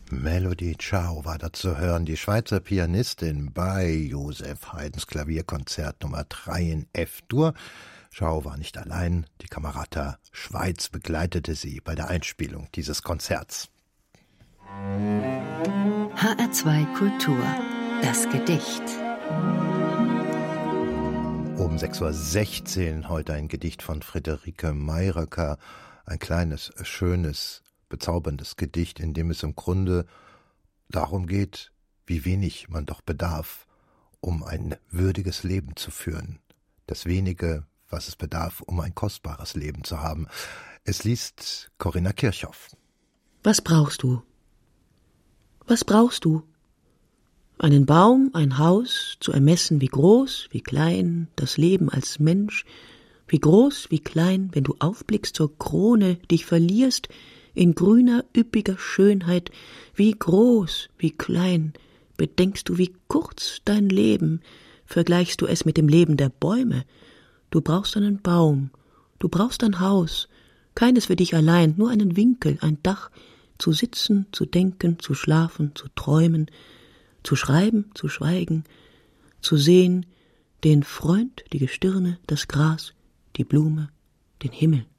Melody Ciao war da zu hören, die Schweizer Pianistin bei Joseph Haydns Klavierkonzert Nummer 3 in F-Dur. Ciao war nicht allein, die Camerata Schweiz begleitete sie bei der Einspielung dieses Konzerts. HR2 Kultur, das Gedicht. Um 6:16 Uhr heute ein Gedicht von Friederike Mayröcker, ein kleines, schönes, bezauberndes Gedicht, in dem es im Grunde darum geht, wie wenig man doch bedarf, um ein würdiges Leben zu führen. Das wenige, was es bedarf, um ein kostbares Leben zu haben. Es liest Corinna Kirchhoff. Was brauchst du? Was brauchst du? Einen Baum, ein Haus, zu ermessen, wie groß, wie klein, das Leben als Mensch, wie groß, wie klein, wenn du aufblickst zur Krone, dich verlierst, in grüner, üppiger Schönheit, wie groß, wie klein, bedenkst du, wie kurz dein Leben, vergleichst du es mit dem Leben der Bäume. Du brauchst einen Baum, du brauchst ein Haus, keines für dich allein, nur einen Winkel, ein Dach, zu sitzen, zu denken, zu schlafen, zu träumen, zu schreiben, zu schweigen, zu sehen, den Freund, die Gestirne, das Gras, die Blume, den Himmel.